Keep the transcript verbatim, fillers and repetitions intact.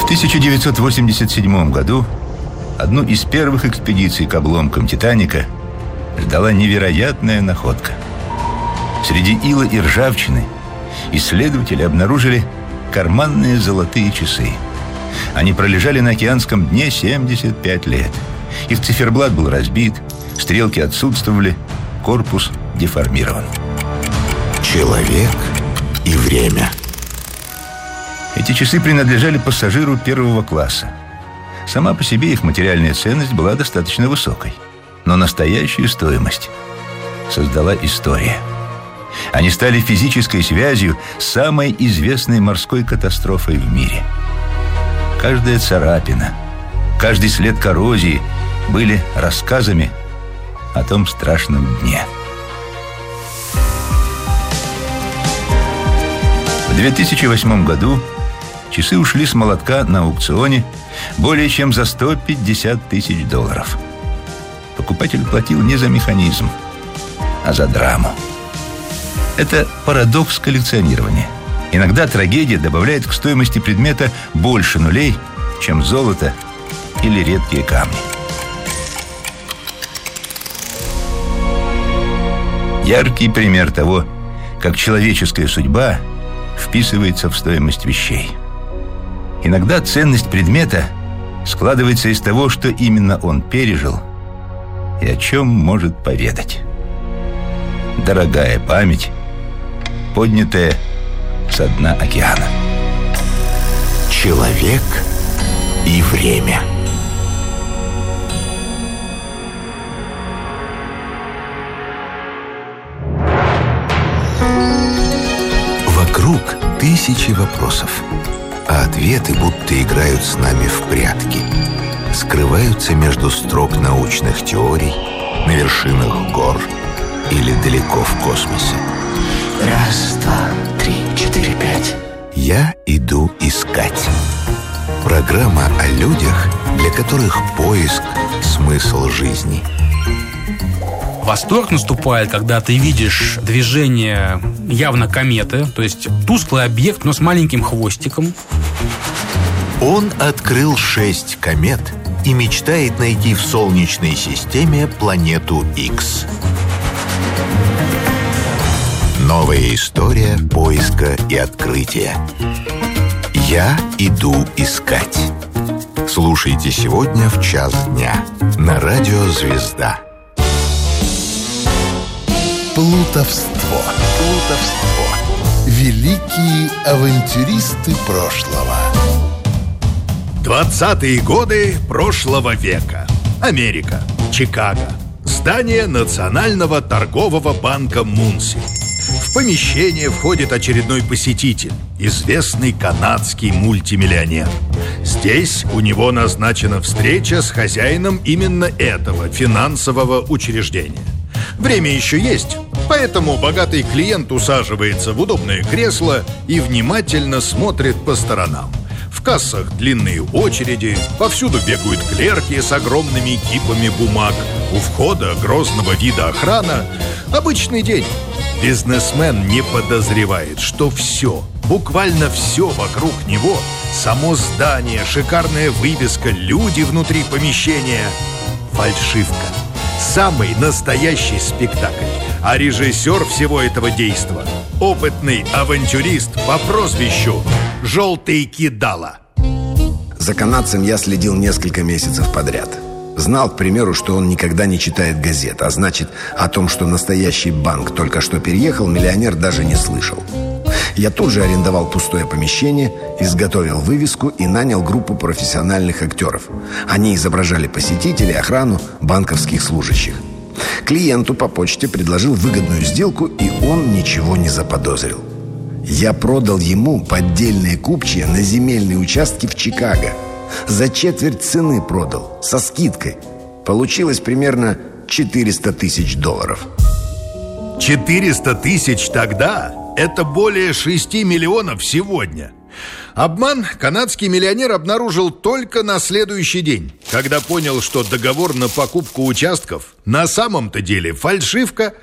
В тысяча девятьсот восемьдесят седьмом году одну из первых экспедиций к обломкам «Титаника» ждала невероятная находка. Среди ила и ржавчины исследователи обнаружили карманные золотые часы. Они пролежали на океанском дне семьдесят пять лет. Их циферблат был разбит, стрелки отсутствовали, корпус деформирован. Человек и время. Эти часы принадлежали пассажиру первого класса. Сама по себе их материальная ценность была достаточно высокой. Но настоящую стоимость создала история. Они стали физической связью с самой известной морской катастрофой в мире. Каждая царапина, каждый след коррозии были рассказами о том страшном дне. В две тысячи восьмом году часы ушли с молотка на аукционе более чем за сто пятьдесят тысяч долларов. Покупатель платил не за механизм, а за драму. Это парадокс коллекционирования. Иногда трагедия добавляет к стоимости предмета больше нулей, чем золото или редкие камни. Яркий пример того, как человеческая судьба вписывается в стоимость вещей. Иногда ценность предмета складывается из того, что именно он пережил и о чем может поведать. Дорогая память, поднятая со дна океана. Человек и время. Вокруг тысячи вопросов, а ответы будто играют с нами в прятки. Скрываются между строк научных теорий, на вершинах гор или далеко в космосе. Раз, два, три, четыре, пять. Я иду искать. Программа о людях, для которых поиск – смысл жизни. Восторг наступает, когда ты видишь движение явно кометы, то есть тусклый объект, но с маленьким хвостиком. Он открыл шесть комет и мечтает найти в Солнечной системе планету Икс. Новая история поиска и открытия. Я иду искать. Слушайте сегодня в час дня на радио «Звезда». Плутовство. Плутовство. Великие авантюристы прошлого. Двадцатые годы прошлого века. Америка. Чикаго. Здание Национального торгового банка Мунси. В помещение входит очередной посетитель, известный канадский мультимиллионер. Здесь у него назначена встреча с хозяином именно этого финансового учреждения. Время еще есть, поэтому богатый клиент усаживается в удобное кресло и внимательно смотрит по сторонам. В кассах длинные очереди, повсюду бегают клерки с огромными кипами бумаг. У входа грозного вида охрана. Обычный день. Бизнесмен не подозревает, что все, буквально все вокруг него, само здание, шикарная вывеска, люди внутри помещения — фальшивка. Самый настоящий спектакль. А режиссер всего этого действа — опытный авантюрист по прозвищу «Желтый кидала». За канадцем я следил несколько месяцев подряд. Знал, к примеру, что он никогда не читает газет, а значит, о том, что настоящий банк только что переехал, миллионер даже не слышал. Я тут же арендовал пустое помещение, изготовил вывеску и нанял группу профессиональных актеров. Они изображали посетителей, охрану, банковских служащих. Клиенту по почте предложил выгодную сделку, и он ничего не заподозрил. Я продал ему поддельные купчие на земельные участки в Чикаго. За четверть цены продал, со скидкой. Получилось примерно четыреста тысяч долларов. четыреста тысяч тогда – это более шести миллионов сегодня. Обман канадский миллионер обнаружил только на следующий день, когда понял, что договор на покупку участков на самом-то деле фальшивка,